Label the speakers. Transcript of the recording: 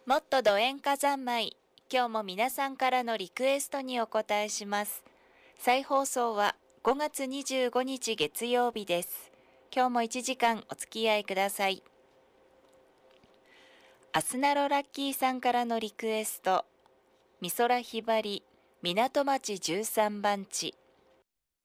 Speaker 1: もっとどえんか三昧。今日も皆さんからのリクエストにお答えします。再放送は5月25日月曜日です。今日も1時間お付き合いください。アスナロラッキーさんからのリクエスト。美空ひばり、港町13番地。